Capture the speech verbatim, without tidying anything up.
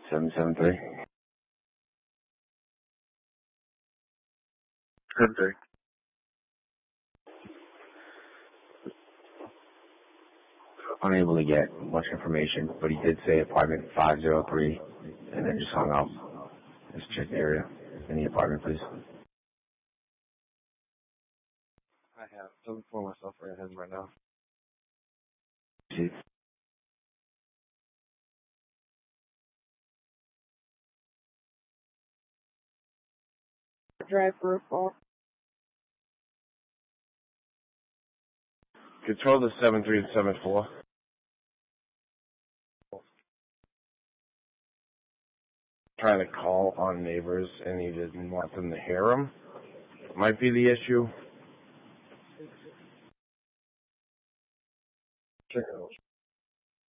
seven seven three. Seven three. Unable to get much information, but he did say apartment five zero three, and then just hung up. Just check the area in the apartment, please. I have. Looking for myself right ahead right now. See. Drive for a fall. Control the seven three and seven four. Trying to call on neighbors, and he didn't want them to hear him. Might be the issue.